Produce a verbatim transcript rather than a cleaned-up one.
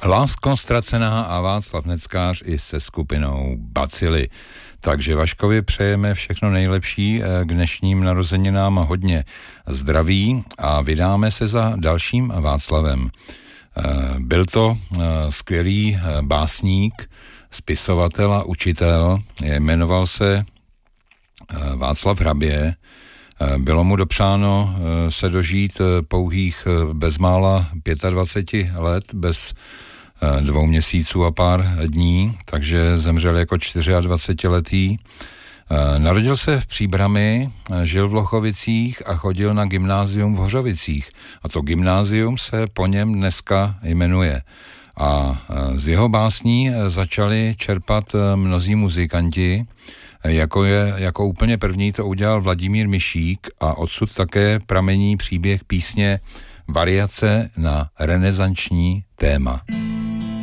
Lásko ztracená a Václav Neckář i se skupinou Bacily. Takže Vaškovi přejeme všechno nejlepší k dnešním narozeninám a hodně zdraví a vydáme se za dalším Václavem. Byl to skvělý básník, spisovatel a učitel, jmenoval se Václav Hrabě. Bylo mu dopřáno se dožít pouhých bezmála dvacet pět let, bez dvou měsíců a pár dní, takže zemřel jako dvacetičtyřletý. Narodil se v Příbrami, žil v Lochovicích a chodil na gymnázium v Hořovicích. A to gymnázium se po něm dneska jmenuje. A z jeho básní začali čerpat mnozí muzikanti, jako, je, jako úplně první to udělal Vladimír Mišík a odsud také pramení příběh písně Variace na renesanční téma.